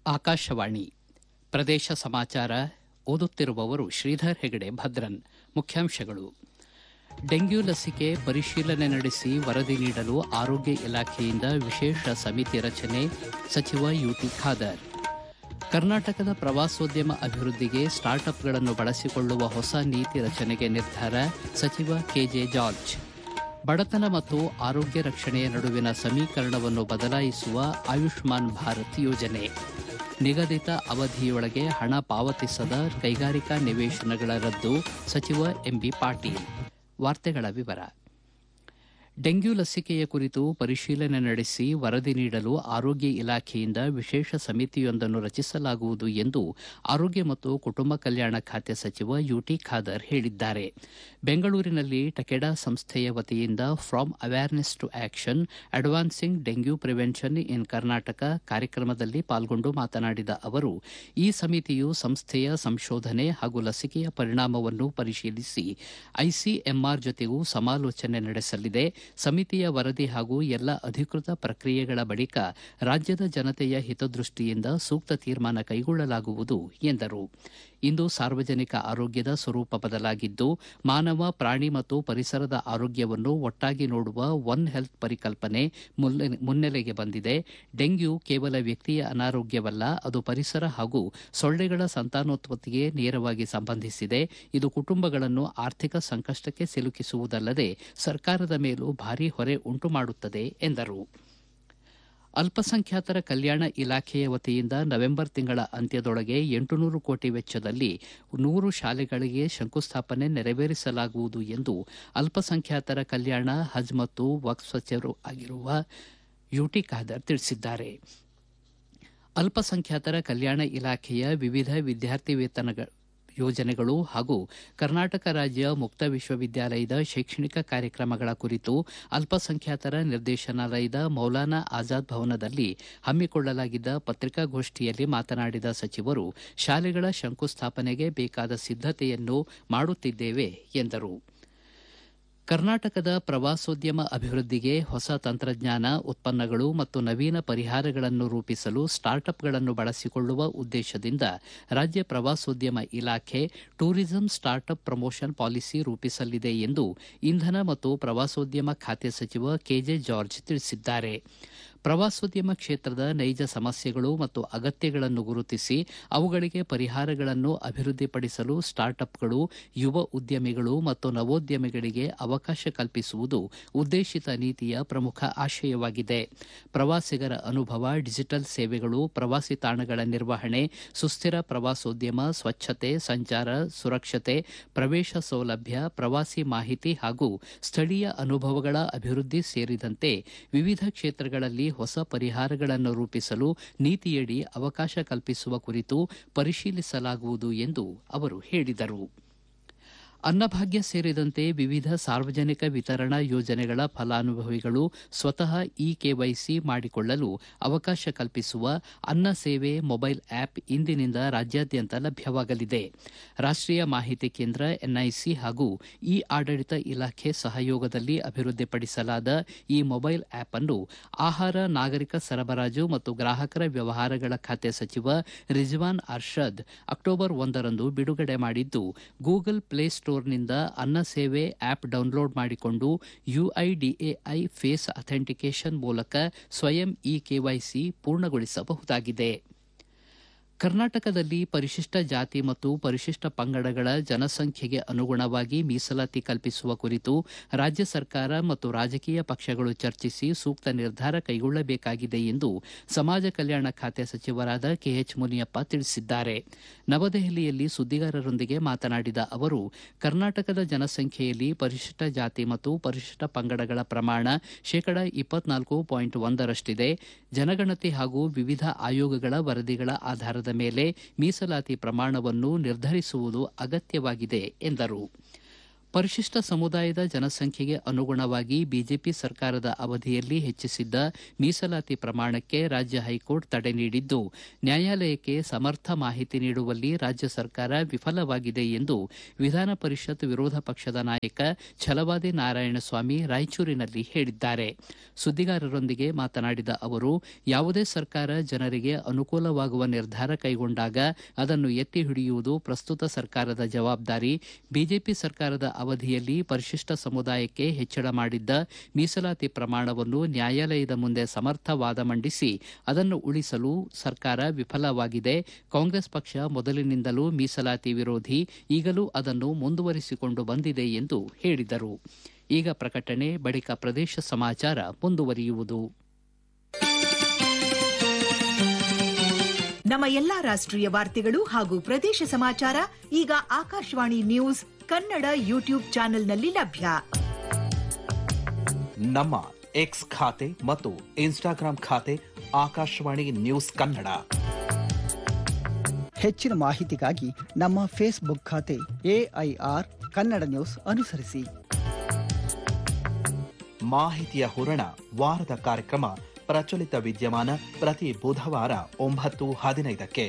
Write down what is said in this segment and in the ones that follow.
ಆಕಾಶವಾಣಿ ಪ್ರದೇಶ ಸಮಾಚಾರ ಓದುತ್ತಿರುವವರು ಶ್ರೀಧರ್ ಹೆಗಡೆ ಭದ್ರನ್. ಮುಖ್ಯಾಂಶಗಳು: ಡೆಂಗ್ಯೂ ಲಸಿಕೆ ಪರಿಶೀಲನೆ ನಡೆಸಿ ವರದಿ ನೀಡಲು ಆರೋಗ್ಯ ಇಲಾಖೆಯಿಂದ ವಿಶೇಷ ಸಮಿತಿ ರಚನೆ, ಸಚಿವ ಯುಟಿ ಖಾದರ್. ಕರ್ನಾಟಕದ ಪ್ರವಾಸೋದ್ಯಮ ಅಭಿವೃದ್ಧಿಗೆ ಸ್ಟಾರ್ಟ್ಅಪ್ಗಳನ್ನು ಬಳಸಿಕೊಳ್ಳುವ ಹೊಸ ನೀತಿ ರಚನೆಗೆ ನಿರ್ಧಾರ, ಸಚಿವ ಕೆಜೆ ಜಾರ್ಜ್. ಬಡತನ ಮತ್ತು ಆರೋಗ್ಯ ರಕ್ಷಣೆಯ ನಡುವಿನ ಸಮೀಕರಣವನ್ನು ಬದಲಾಯಿಸುವ ಆಯುಷ್ಮಾನ್ ಭಾರತ್ ಯೋಜನೆ. ನಿಗದಿತ ಅವಧಿಯೊಳಗೆ ಹಣ ಪಾವತಿಸದ ಕೈಗಾರಿಕಾ ನಿವೇಶನಗಳ ರದ್ದು, ಸಚಿವ ಎಂಬಿ ಪಾಟೀಲ್. ವಾರ್ತೆಗಳ ವಿವರ. ಡೆಂಗ್ಯೂ ಲಸಿಕೆಯ ಕುರಿತು ಪರಿಶೀಲನೆ ನಡೆಸಿ ವರದಿ ನೀಡಲು ಆರೋಗ್ಯ ಇಲಾಖೆಯಿಂದ ವಿಶೇಷ ಸಮಿತಿಯೊಂದನ್ನು ರಚಿಸಲಾಗುವುದು ಎಂದು ಆರೋಗ್ಯ ಮತ್ತು ಕುಟುಂಬ ಕಲ್ಯಾಣ ಖಾತೆ ಸಚಿವ ಯುಟಿ ಖಾದರ್ ಹೇಳಿದ್ದಾರೆ. ಬೆಂಗಳೂರಿನಲ್ಲಿ ಟಕೆಡಾ ಸಂಸ್ಥೆಯ ವತಿಯಿಂದ from awareness to action advancing dengue prevention ಇನ್ ಕರ್ನಾಟಕ ಕಾರ್ಯಕ್ರಮದಲ್ಲಿ ಪಾಲ್ಗೊಂಡು ಮಾತನಾಡಿದ ಅವರು, ಈ ಸಮಿತಿಯು ಸಂಸ್ಥೆಯ ಸಂಶೋಧನೆ ಹಾಗೂ ಲಸಿಕೆಯ ಪರಿಣಾಮವನ್ನು ಪರಿಶೀಲಿಸಿ ಐಸಿಎಂಆರ್ ಜೊತೆಗೂ ಸಮಾಲೋಚನೆ ನಡೆಸಲಿದೆ. ಸಮಿತಿಯ ವರದಿ ಹಾಗೂ ಎಲ್ಲ ಅಧಿಕೃತ ಪ್ರಕ್ರಿಯೆಗಳ ಬಳಿಕ ರಾಜ್ಯದ ಜನತೆಯ ಹಿತದೃಷ್ಟಿಯಿಂದ ಸೂಕ್ತ ತೀರ್ಮಾನ ಕೈಗೊಳ್ಳಲಾಗುವುದು ಎಂದರು. ಇಂದು ಸಾರ್ವಜನಿಕ ಆರೋಗ್ಯದ ಸ್ವರೂಪ ಬದಲಾಗಿದ್ದು, ಮಾನವ, ಪ್ರಾಣಿ ಮತ್ತು ಪರಿಸರದ ಆರೋಗ್ಯವನ್ನು ಒಟ್ಟಾಗಿ ನೋಡುವ ಒನ್ ಹೆಲ್ತ್ ಪರಿಕಲ್ಪನೆ ಮುನ್ನೆಲೆಗೆ ಬಂದಿದೆ. ಡೆಂಗ್ಯೂ ಕೇವಲ ವ್ಯಕ್ತಿಯ ಅನಾರೋಗ್ಯವಲ್ಲ, ಅದು ಪರಿಸರ ಹಾಗೂ ಸೊಳ್ಳೆಗಳ ಸಂತಾನೋತ್ಪತ್ತಿಗೆ ನೇರವಾಗಿ ಸಂಬಂಧಿಸಿದೆ. ಇದು ಕುಟುಂಬಗಳನ್ನು ಆರ್ಥಿಕ ಸಂಕಷ್ಟಕ್ಕೆ ಸಿಲುಕಿಸುವುದಲ್ಲದೆ ಸರ್ಕಾರದ ಮೇಲೂ ಭಾರೀ ಹೊರೆ ಉಂಟು ಮಾಡುತ್ತದೆ ಎಂದರು. ಅಲ್ಪಸಂಖ್ಯಾತರ ಕಲ್ಯಾಣ ಇಲಾಖೆಯ ವತಿಯಿಂದ ನವೆಂಬರ್ ತಿಂಗಳ ಅಂತ್ಯದೊಳಗೆ 800 ಕೋಟಿ ವೆಚ್ಚದಲ್ಲಿ 100 ಶಾಲೆಗಳಿಗೆ ಶಂಕುಸ್ಥಾಪನೆ ನೆರವೇರಿಸಲಾಗುವುದು ಎಂದು ಅಲ್ಪಸಂಖ್ಯಾತರ ಕಲ್ಯಾಣ, ಹಜ್ ಮತ್ತು ವಕ್ಫ್ ಸಚಿವರು ಆಗಿರುವ ಯುಟಿ ಖಾದರ್ ತಿಳಿಸಿದ್ದಾರೆ. ಅಲ್ಪಸಂಖ್ಯಾತರ ಕಲ್ಯಾಣ ಇಲಾಖೆಯ ವಿವಿಧ ವಿದ್ಯಾರ್ಥಿ ವೇತನ ಯೋಜನೆಗಳು ಹಾಗೂ ಕರ್ನಾಟಕ ರಾಜ್ಯ ಮುಕ್ತ ವಿಶ್ವವಿದ್ಯಾಲಯದ ಶೈಕ್ಷಣಿಕ ಕಾರ್ಯಕ್ರಮಗಳ ಕುರಿತು ಅಲ್ಪಸಂಖ್ಯಾತರ ನಿರ್ದೇಶನಾಲಯದ ಮೌಲಾನಾ ಆಜಾದ್ ಭವನದಲ್ಲಿ ಹಮ್ಮಿಕೊಳ್ಳಲಾಗಿದ್ದ ಪತ್ರಿಕಾಗೋಷ್ಠಿಯಲ್ಲಿ ಮಾತನಾಡಿದ ಸಚಿವರು, ಶಾಲೆಗಳ ಶಂಕುಸ್ಥಾಪನೆಗೆ ಬೇಕಾದ ಸಿದ್ದತೆಯನ್ನು ಮಾಡುತ್ತಿದ್ದೇವೆ ಎಂದರು. ಕರ್ನಾಟಕದ ಪ್ರವಾಸೋದ್ಯಮ ಅಭಿವೃದ್ಧಿಗೆ ಹೊಸ ತಂತ್ರಜ್ಞಾನ, ಉತ್ಪನ್ನಗಳು ಮತ್ತು ನವೀನ ಪರಿಹಾರಗಳನ್ನು ರೂಪಿಸಲು ಸ್ಟಾರ್ಟ್ಅಪ್ಗಳನ್ನು ಬಳಸಿಕೊಳ್ಳುವ ಉದ್ದೇಶದಿಂದ ರಾಜ್ಯ ಪ್ರವಾಸೋದ್ಯಮ ಇಲಾಖೆ ಟೂರಿಸಂ ಸ್ಟಾರ್ಟ್ಅಪ್ ಪ್ರಮೋಷನ್ ಪಾಲಿಸಿ ರೂಪಿಸಲಿದೆ ಎಂದು ಇಂಧನ ಮತ್ತು ಪ್ರವಾಸೋದ್ಯಮ ಖಾತೆ ಸಚಿವ ಕೆಜೆ ಜಾರ್ಜ್ ತಿಳಿಸಿದ್ದಾರೆ. ಪ್ರವಾಸೋದ್ಯಮ ಕ್ಷೇತ್ರದ ನೈಜ ಸಮಸ್ಯೆಗಳು ಮತ್ತು ಅಗತ್ಯಗಳನ್ನು ಗುರುತಿಸಿ ಅವುಗಳಿಗೆ ಪರಿಹಾರಗಳನ್ನು ಅಭಿವೃದ್ಧಿಪಡಿಸಲು ಸ್ಟಾರ್ಟ್ಅಪ್ಗಳು, ಯುವ ಉದ್ಯಮಿಗಳು ಮತ್ತು ನವೋದ್ಯಮಿಗಳಿಗೆ ಅವಕಾಶ ಕಲ್ಪಿಸುವುದು ಉದ್ದೇಶಿತ ನೀತಿಯ ಪ್ರಮುಖ ಆಶಯವಾಗಿದೆ. ಪ್ರವಾಸಿಗರ ಅನುಭವ, ಡಿಜಿಟಲ್ ಸೇವೆಗಳು, ಪ್ರವಾಸಿ ತಾಣಗಳ ನಿರ್ವಹಣೆ, ಸುಸ್ಥಿರ ಪ್ರವಾಸೋದ್ಯಮ, ಸ್ವಚ್ಛತೆ, ಸಂಚಾರ, ಸುರಕ್ಷತೆ, ಪ್ರವೇಶ ಸೌಲಭ್ಯ, ಪ್ರವಾಸಿ ಮಾಹಿತಿ ಹಾಗೂ ಸ್ಥಳೀಯ ಅನುಭವಗಳ ಅಭಿವೃದ್ಧಿ ಸೇರಿದಂತೆ ವಿವಿಧ ಕ್ಷೇತ್ರಗಳಲ್ಲಿ ಹೊಸ ಪರಿಹಾರಗಳನ್ನು ರೂಪಿಸಲು ನೀತಿಯಡಿ ಅವಕಾಶ ಕಲ್ಪಿಸುವ ಕುರಿತು ಪರಿಶೀಲಿಸಲಾಗುವುದು ಎಂದು ಅವರು ಹೇಳಿದರು. ಅನ್ನಭಾಗ್ಯ ಸೇರಿದಂತೆ ವಿವಿಧ ಸಾರ್ವಜನಿಕ ವಿತರಣಾ ಯೋಜನೆಗಳ ಫಲಾನುಭವಿಗಳು ಸ್ವತಃ ಕೆವೈಸಿ ಮಾಡಿಕೊಳ್ಳಲು ಅವಕಾಶ ಕಲ್ಪಿಸುವ ಅನ್ನ ಸೇವೆ ಮೊಬೈಲ್ ಆ್ಯಪ್ ಇಂದಿನಿಂದ ರಾಜ್ಯಾದ್ಯಂತ ಲಭ್ಯವಾಗಲಿದೆ. ರಾಷ್ಟೀಯ ಮಾಹಿತಿ ಕೇಂದ್ರ ಎನ್ಐಸಿ ಹಾಗೂ ಆಡಳಿತ ಇಲಾಖೆ ಸಹಯೋಗದಲ್ಲಿ ಅಭಿವೃದ್ಧಿಪಡಿಸಲಾದ ಈ ಮೊಬೈಲ್ ಆ್ಯಪ್ ಅನ್ನು ಆಹಾರ, ನಾಗರಿಕ ಸರಬರಾಜು ಮತ್ತು ಗ್ರಾಹಕರ ವ್ಯವಹಾರಗಳ ಖಾತೆ ಸಚಿವ ರಿಜ್ವಾನ್ ಅರ್ಷದ್ ಅಕ್ಟೋಬರ್ 1ರಂದು ಬಿಡುಗಡೆ ಮಾಡಿದ್ದು, ಗೂಗಲ್ ಪ್ಲೇ ಸ್ಟೋರ್ನಿಂದ ಅನ್ನ ಸೇವೆ ಆ್ಯಪ್ ಡೌನ್ಲೋಡ್ ಮಾಡಿಕೊಂಡು ಯುಐಡಿಎಐ ಫೇಸ್ ಅಥೆಂಟಿಕೇಷನ್ ಮೂಲಕ ಸ್ವಯಂ ಕೆವೈಸಿ ಪೂರ್ಣಗೊಳಿಸಬಹುದಾಗಿದೆ. ಕರ್ನಾಟಕದಲ್ಲಿ ಪರಿಶಿಷ್ಟ ಜಾತಿ ಮತ್ತು ಪರಿಶಿಷ್ಟ ಪಂಗಡಗಳ ಜನಸಂಖ್ಯೆಗೆ ಅನುಗುಣವಾಗಿ ಮೀಸಲಾತಿ ಕಲ್ಪಿಸುವ ಕುರಿತು ರಾಜ್ಯ ಸರ್ಕಾರ ಮತ್ತು ರಾಜಕೀಯ ಪಕ್ಷಗಳು ಚರ್ಚಿಸಿ ಸೂಕ್ತ ನಿರ್ಧಾರ ಕೈಗೊಳ್ಳಬೇಕಾಗಿದೆ ಎಂದು ಸಮಾಜ ಕಲ್ಯಾಣ ಖಾತೆ ಸಚಿವರಾದ ಕೆಎಚ್ ಮುನಿಯಪ್ಪ ತಿಳಿಸಿದ್ದಾರೆ. ನವದೆಹಲಿಯಲ್ಲಿ ಸುದ್ದಿಗಾರರೊಂದಿಗೆ ಮಾತನಾಡಿದ ಅವರು, ಕರ್ನಾಟಕದ ಜನಸಂಖ್ಯೆಯಲ್ಲಿ ಪರಿಶಿಷ್ಟ ಜಾತಿ ಮತ್ತು ಪರಿಶಿಷ್ಟ ಪಂಗಡಗಳ ಪ್ರಮಾಣ 24.1ರಷ್ಟಿದೆ. ಜನಗಣತಿ ಹಾಗೂ ವಿವಿಧ ಆಯೋಗಗಳ ವರದಿಗಳ ಆಧಾರದ ಮೇಲೆ ಮೀಸಲಾತಿ ಪ್ರಮಾಣವನ್ನು ನಿರ್ಧರಿಸುವುದು ಅಗತ್ಯವಾಗಿದೆ ಎಂದರು. ಪರಿಶಿಷ್ಟ ಸಮುದಾಯದ ಜನಸಂಖ್ಯೆಗೆ ಅನುಗುಣವಾಗಿ ಬಿಜೆಪಿ ಸರ್ಕಾರದ ಅವಧಿಯಲ್ಲಿ ಹೆಚ್ಚಿಸಿದ್ದ ಮೀಸಲಾತಿ ಪ್ರಮಾಣಕ್ಕೆ ರಾಜ್ಯ ಹೈಕೋರ್ಟ್ ತಡೆ ನೀಡಿದ್ದು, ನ್ಯಾಯಾಲಯಕ್ಕೆ ಸಮರ್ಥ ಮಾಹಿತಿ ನೀಡುವಲ್ಲಿ ರಾಜ್ಯ ಸರ್ಕಾರ ವಿಫಲವಾಗಿದೆ ಎಂದು ವಿಧಾನ ಪರಿಷತ್ ವಿರೋಧ ಪಕ್ಷದ ನಾಯಕ ಛಲವಾದಿ ನಾರಾಯಣಸ್ವಾಮಿ ರಾಯಚೂರಿನಲ್ಲಿ ಹೇಳಿದ್ದಾರೆ. ಸುದ್ದಿಗಾರರೊಂದಿಗೆ ಮಾತನಾಡಿದ ಅವರು, ಯಾವುದೇ ಸರ್ಕಾರ ಜನರಿಗೆ ಅನುಕೂಲವಾಗುವ ನಿರ್ಧಾರ ಕೈಗೊಂಡಾಗ ಅದನ್ನು ಎತ್ತಿ ಹಿಡಿಯುವುದು ಪ್ರಸ್ತುತ ಸರ್ಕಾರದ ಜವಾಬ್ದಾರಿ. ಬಿಜೆಪಿ ಸರ್ಕಾರದ ಅವಧಿಯಲ್ಲಿ ಪರಿಶಿಷ್ಟ ಸಮುದಾಯಕ್ಕೆ ಹೆಚ್ಚಳ ಮಾಡಿದ್ದ ಮೀಸಲಾತಿ ಪ್ರಮಾಣವನ್ನು ನ್ಯಾಯಾಲಯದ ಮುಂದೆ ಸಮರ್ಥ ವಾದ ಮಂಡಿಸಿ ಅದನ್ನು ಉಳಿಸಲು ಸರ್ಕಾರ ವಿಫಲವಾಗಿದೆ. ಕಾಂಗ್ರೆಸ್ ಪಕ್ಷ ಮೊದಲಿನಿಂದಲೂ ಮೀಸಲಾತಿ ವಿರೋಧಿ, ಈಗಲೂ ಅದನ್ನು ಮುಂದುವರಿಸಿಕೊಂಡು ಬಂದಿದೆ ಎಂದು ಹೇಳಿದರು. ಈಗ ಪ್ರಕಟಣೆ, ಬಳಿಕ ಪ್ರದೇಶ ಸಮಾಚಾರ ಮುಂದುವರಿಯುವುದು. ನಮ್ಮ ಎಲ್ಲಾ ರಾಷ್ಟ್ರೀಯ ವಾರ್ತೆಗಳು ಹಾಗೂ ಪ್ರದೇಶ ಸಮಾಚಾರ ಈಗ ಆಕಾಶವಾಣಿ ನ್ಯೂಸ್ ಕನ್ನಡ ಯೂಟ್ಯೂಬ್ ಚಾನೆಲ್ನಲ್ಲಿ ಲಭ್ಯ. ನಮ್ಮ ಎಕ್ಸ್ ಖಾತೆ ಮತ್ತು ಇನ್ಸ್ಟಾಗ್ರಾಂ ಖಾತೆ ಆಕಾಶವಾಣಿ ನ್ಯೂಸ್ ಕನ್ನಡ. ಹೆಚ್ಚಿನ ಮಾಹಿತಿಗಾಗಿ ನಮ್ಮ ಫೇಸ್ಬುಕ್ ಖಾತೆ AIR ಕನ್ನಡ ನ್ಯೂಸ್ ಅನುಸರಿಸಿ. ಮಾಹಿತಿಯ ಹೂರಣ ವಾರದ ಕಾರ್ಯಕ್ರಮ ಪ್ರಚಲಿತ ವಿದ್ಯಮಾನ ಪ್ರತಿ ಬುಧವಾರ 9:15ಕ್ಕೆ.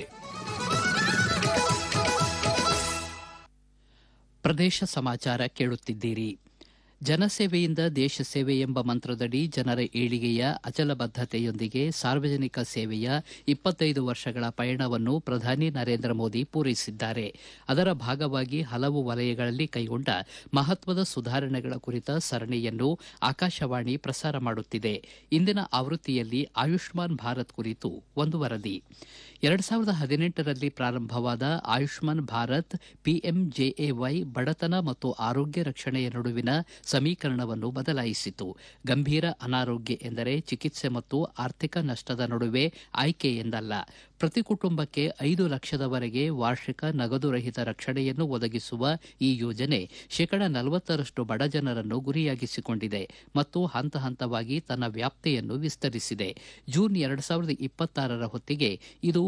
ಪ್ರದೇಶ ಸಮಾಚಾರ ಕೇಳುತ್ತಿದ್ದೀರಿ. ಜನಸೇವೆಯಿಂದ ದೇಶ ಸೇವೆ ಎಂಬ ಮಂತ್ರದಡಿ ಜನರ ಏಳಿಗೆಯ ಅಚಲ ಬದ್ಧತೆಯೊಂದಿಗೆ ಸಾರ್ವಜನಿಕ ಸೇವೆಯ 25 ವರ್ಷಗಳ ಪಯಣವನ್ನು ಪ್ರಧಾನಿ ನರೇಂದ್ರ ಮೋದಿ ಪೂರೈಸಿದ್ದಾರೆ. ಅದರ ಭಾಗವಾಗಿ ಹಲವು ವಲಯಗಳಲ್ಲಿ ಕೈಗೊಂಡ ಮಹತ್ವದ ಸುಧಾರಣೆಗಳ ಕುರಿತ ಸರಣಿಯನ್ನು ಆಕಾಶವಾಣಿ ಪ್ರಸಾರ ಮಾಡುತ್ತಿದೆ. ಇಂದಿನ ಆವೃತ್ತಿಯಲ್ಲಿ ಆಯುಷ್ಮಾನ್ ಭಾರತ್ ಕುರಿತು ಒಂದು ವರದಿ. 2018ರಲ್ಲಿ ಪ್ರಾರಂಭವಾದ ಆಯುಷ್ಮಾನ್ ಭಾರತ್ PMJAY ಬಡತನ ಮತ್ತು ಆರೋಗ್ಯ ರಕ್ಷಣೆಯ ನಡುವಿನ ಸಮೀಕರಣವನ್ನು ಬದಲಾಯಿಸಿತು. ಗಂಭೀರ ಅನಾರೋಗ್ಯ ಎಂದರೆ ಚಿಕಿತ್ಸೆ ಮತ್ತು ಆರ್ಥಿಕ ನಷ್ಟದ ನಡುವೆ ಆಯ್ಕೆ ಎಂದಲ್ಲ. ಪ್ರತಿ ಕುಟುಂಬಕ್ಕೆ 5 ಲಕ್ಷದವರೆಗೆ ವಾರ್ಷಿಕ ನಗದು ರಹಿತ ರಕ್ಷಣೆಯನ್ನು ಒದಗಿಸುವ ಈ ಯೋಜನೆ 40% ಬಡ ಜನರನ್ನು ಗುರಿಯಾಗಿಸಿಕೊಂಡಿದೆ ಮತ್ತು ಹಂತ ಹಂತವಾಗಿ ತನ್ನ ವ್ಯಾಪ್ತಿಯನ್ನು ವಿಸ್ತರಿಸಿದೆ. ಜೂನ್ 2026ರ ಹೊತ್ತಿಗೆ ಇದು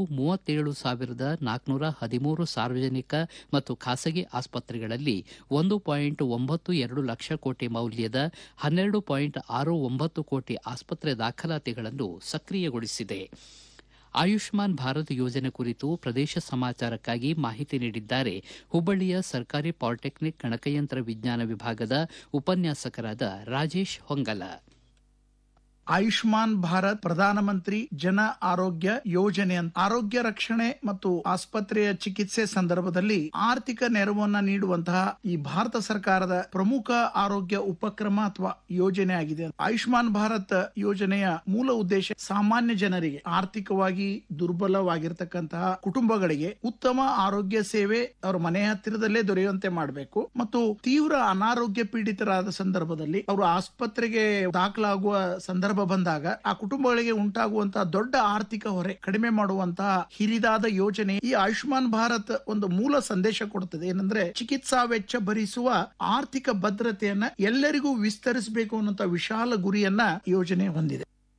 37,413 ಸಾರ್ವಜನಿಕ ಮತ್ತು ಖಾಸಗಿ ಆಸ್ಪತ್ರೆಗಳಲ್ಲಿ 1.92 ಲಕ್ಷ ಕೋಟಿ ಮೌಲ್ಯದ 12.69 ಕೋಟಿ ಆಸ್ಪತ್ರೆ ದಾಖಲಾತಿಗಳನ್ನು ಸಕ್ರಿಯಗೊಳಿಸಿದೆ. ಆಯುಷ್ಮಾನ್ ಭಾರತ್ ಯೋಜನೆ ಕುರಿತು ಪ್ರದೇಶ ಸಮಾಚಾರಕ್ಕಾಗಿ ಮಾಹಿತಿ ನೀಡಿದ್ದಾರೆ ಹುಬ್ಬಳ್ಳಿಯ ಸರ್ಕಾರಿ ಪಾಲಿಟೆಕ್ನಿಕ್ ಗಣಕಯಂತ್ರ ವಿಜ್ಞಾನ ವಿಭಾಗದ ಉಪನ್ಯಾಸಕರಾದ ರಾಜೇಶ್ ಹೊಂಗಲ. ಆಯುಷ್ಮಾನ್ ಭಾರತ್ ಪ್ರಧಾನಮಂತ್ರಿ ಜನ ಆರೋಗ್ಯ ಯೋಜನೆ ಅಂತ ಆರೋಗ್ಯ ರಕ್ಷಣೆ ಮತ್ತು ಆಸ್ಪತ್ರೆಯ ಚಿಕಿತ್ಸೆ ಸಂದರ್ಭದಲ್ಲಿ ಆರ್ಥಿಕ ನೆರವನ್ನ ನೀಡುವಂತಹ ಈ ಭಾರತ ಸರ್ಕಾರದ ಪ್ರಮುಖ ಆರೋಗ್ಯ ಉಪಕ್ರಮ ಅಥವಾ ಯೋಜನೆ ಆಗಿದೆ. ಆಯುಷ್ಮಾನ್ ಭಾರತ್ ಯೋಜನೆಯ ಮೂಲ ಉದ್ದೇಶ ಸಾಮಾನ್ಯ ಜನರಿಗೆ, ಆರ್ಥಿಕವಾಗಿ ದುರ್ಬಲವಾಗಿರ್ತಕ್ಕಂತಹ ಕುಟುಂಬಗಳಿಗೆ ಉತ್ತಮ ಆರೋಗ್ಯ ಸೇವೆ ಅವರ ಮನೆ ಹತ್ತಿರದಲ್ಲೇ ದೊರೆಯುವಂತೆ ಮಾಡಬೇಕು ಮತ್ತು ತೀವ್ರ ಅನಾರೋಗ್ಯ ಪೀಡಿತರಾದ ಸಂದರ್ಭದಲ್ಲಿ ಅವರು ಆಸ್ಪತ್ರೆಗೆ ದಾಖಲಾಗುವ ಸಂದರ್ಭ ಬಂದಾಗ ಆ ಕುಟುಂಬಗಳಿಗೆ ಉಂಟಾಗುವಂತಹ ದೊಡ್ಡ ಆರ್ಥಿಕ ಹೊರೆ ಕಡಿಮೆ ಮಾಡುವಂತಹ ಹಿರಿದಾದ ಯೋಜನೆ ಈ ಆಯುಷ್ಮಾನ್ ಭಾರತ್ ಒಂದು ಮೂಲ ಸಂದೇಶ ಕೊಡುತ್ತದೆ. ಏನಂದ್ರೆ ಚಿಕಿತ್ಸಾ ವೆಚ್ಚ ಭರಿಸುವ ಆರ್ಥಿಕ ಭದ್ರತೆಯನ್ನ ಎಲ್ಲರಿಗೂ ವಿಸ್ತರಿಸಬೇಕು ಅನ್ನುವಂತ ವಿಶಾಲ ಗುರಿಯನ್ನ ಯೋಜನೆ ಹೊಂದಿದೆ.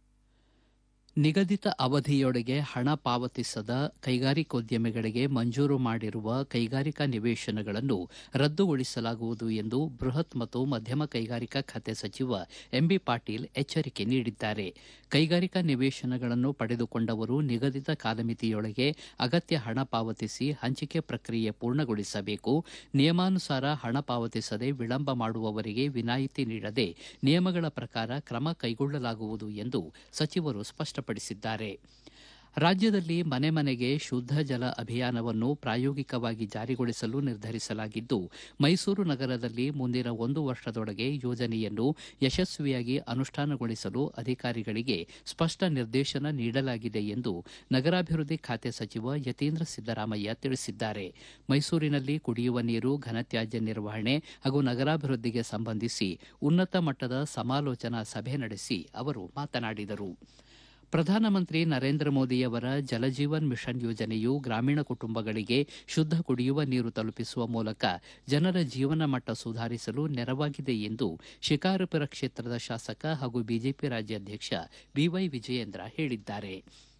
ನಿಗದಿತ ಅವಧಿಯೊಳಗೆ ಹಣ ಪಾವತಿಸದ ಕೈಗಾರಿಕೋದ್ಯಮಿಗಳಿಗೆ ಮಂಜೂರು ಮಾಡಿರುವ ಕೈಗಾರಿಕಾ ನಿವೇಶನಗಳನ್ನು ರದ್ದುಗೊಳಿಸಲಾಗುವುದು ಎಂದು ಬೃಹತ್ ಮತ್ತು ಮಧ್ಯಮ ಕೈಗಾರಿಕಾ ಖಾತೆ ಸಚಿವ ಎಂಬಿ ಪಾಟೀಲ್ ಎಚ್ಚರಿಕೆ ನೀಡಿದ್ದಾರೆ. ಕೈಗಾರಿಕಾ ನಿವೇಶನಗಳನ್ನು ಪಡೆದುಕೊಂಡವರು ನಿಗದಿತ ಕಾಲಮಿತಿಯೊಳಗೆ ಅಗತ್ಯ ಹಣ ಪಾವತಿಸಿ ಹಂಚಿಕೆ ಪ್ರಕ್ರಿಯೆ ಪೂರ್ಣಗೊಳಿಸಬೇಕು. ನಿಯಮಾನುಸಾರ ಹಣ ಪಾವತಿಸದೆ ವಿಳಂಬ ಮಾಡುವವರಿಗೆ ವಿನಾಯಿತಿ ನೀಡದೆ ನಿಯಮಗಳ ಪ್ರಕಾರ ಕ್ರಮ ಕೈಗೊಳ್ಳಲಾಗುವುದು ಎಂದು ಸಚಿವರು ಸ್ಪಷ್ಟಪಡಿಸಿದ್ದಾರೆ. ರಾಜ್ಯದಲ್ಲಿ ಮನೆ ಮನೆಗೆ ಶುದ್ಧ ಜಲ ಅಭಿಯಾನವನ್ನು ಪ್ರಾಯೋಗಿಕವಾಗಿ ಜಾರಿಗೊಳಿಸಲು ನಿರ್ಧರಿಸಲಾಗಿದ್ದು, ಮೈಸೂರು ನಗರದಲ್ಲಿ ಮುಂದಿನ 1 ವರ್ಷದೊಳಗೆ ಯೋಜನೆಯನ್ನು ಯಶಸ್ವಿಯಾಗಿ ಅನುಷ್ಠಾನಗೊಳಿಸಲು ಅಧಿಕಾರಿಗಳಿಗೆ ಸ್ಪಷ್ಟ ನಿರ್ದೇಶನ ನೀಡಲಾಗಿದೆ ಎಂದು ನಗರಾಭಿವೃದ್ಧಿ ಖಾತೆ ಸಚಿವ ಯತೀಂದ್ರ ಸಿದ್ದರಾಮಯ್ಯ ತಿಳಿಸಿದ್ದಾರೆ. ಮೈಸೂರಿನಲ್ಲಿ ಕುಡಿಯುವ ನೀರು, ಘನತ್ಯಾಜ್ಯ ನಿರ್ವಹಣೆ ಹಾಗೂ ನಗರಾಭಿವೃದ್ಧಿಗೆ ಸಂಬಂಧಿಸಿ ಉನ್ನತ ಮಟ್ಟದ ಸಮಾಲೋಚನಾ ಸಭೆ ನಡೆಸಿ ಅವರು ಮಾತನಾಡಿದರು. ಪ್ರಧಾನಮಂತ್ರಿ ನರೇಂದ್ರ ಮೋದಿಯವರ ಜಲಜೀವನ್ ಮಿಷನ್ ಯೋಜನೆಯು ಗ್ರಾಮೀಣ ಕುಟುಂಬಗಳಿಗೆ ಶುದ್ಧ ಕುಡಿಯುವ ನೀರು ತಲುಪಿಸುವ ಮೂಲಕ ಜನರ ಜೀವನ ಮಟ್ಟ ಸುಧಾರಿಸಲು ನೆರವಾಗಿದೆ ಎಂದು ಶಿಕಾರಿಪುರ ಕ್ಷೇತ್ರದ ಶಾಸಕ ಹಾಗೂ ಬಿಜೆಪಿ ರಾಜ್ಯಾಧ್ಯಕ್ಷ ಬಿವೈ ವಿಜಯೇಂದ್ರ ಹೇಳಿದ್ದಾರೆ.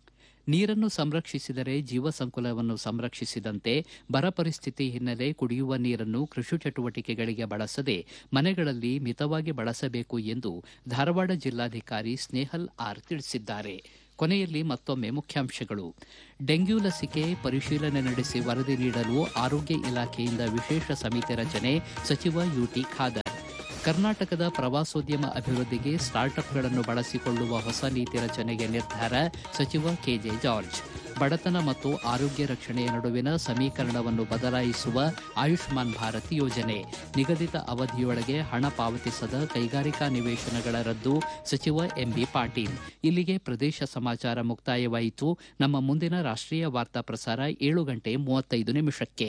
ನೀರನ್ನು ಸಂರಕ್ಷಿಸಿದರೆ ಜೀವ ಸಂಕುಲವನ್ನು ಸಂರಕ್ಷಿಸಿದಂತೆ ಬರ ಪರಿಸ್ಥಿತಿ ಹಿನ್ನೆಲೆ ಕುಡಿಯುವ ನೀರನ್ನು ಕೃಷಿ ಚಟುವಟಿಕೆಗಳಿಗೆ ಬಳಸದೆ ಮನೆಗಳಲ್ಲಿ ಮಿತವಾಗಿ ಬಳಸಬೇಕು ಎಂದು ಧಾರವಾಡ ಜಿಲ್ಲಾಧಿಕಾರಿ ಸ್ನೇಹಲ್ ಆರ್ ತಿಳಿಸಿದ್ದಾರೆ. ಕೊನೆಯಲ್ಲಿ ಮತ್ತೊಮ್ಮೆ ಮುಖ್ಯಾಂಶಗಳು. ಡೆಂಗ್ಯೂ ಲಸಿಕೆ ಪರಿಶೀಲನೆ ನಡೆಸಿ ವರದಿ ನೀಡಲು ಆರೋಗ್ಯ ಇಲಾಖೆಯಿಂದ ವಿಶೇಷ ಸಮಿತಿ ರಚನೆ, ಸಚಿವ ಯುಟಿ ಖಾದರ್. ಕರ್ನಾಟಕದ ಪ್ರವಾಸೋದ್ಯಮ ಅಭಿವೃದ್ಧಿಗೆ ಸ್ಟಾರ್ಟ್ಅಪ್ಗಳನ್ನು ಬಳಸಿಕೊಳ್ಳುವ ಹೊಸ ನೀತಿ ರಚನೆಗೆ ನಿರ್ಧಾರ, ಸಚಿವ ಕೆಜೆ ಜಾರ್ಜ್. ಬಡತನ ಮತ್ತು ಆರೋಗ್ಯ ರಕ್ಷಣೆಯ ನಡುವಿನ ಸಮೀಕರಣವನ್ನು ಬದಲಾಯಿಸುವ ಆಯುಷ್ಮಾನ್ ಭಾರತ್ ಯೋಜನೆ. ನಿಗದಿತ ಅವಧಿಯೊಳಗೆ ಹಣ ಪಾವತಿಸದ ಕೈಗಾರಿಕಾ ನಿವೇಶನಗಳ ರದ್ದು, ಸಚಿವ ಎಂಬಿ ಪಾಟೀಲ್. ಇಲ್ಲಿಗೆ ಪ್ರದೇಶ ಸಮಾಚಾರ ಮುಕ್ತಾಯವಾಯಿತು. ನಮ್ಮ ಮುಂದಿನ ರಾಷ್ಟ್ರೀಯ ವಾರ್ತಾ ಪ್ರಸಾರ 7:35.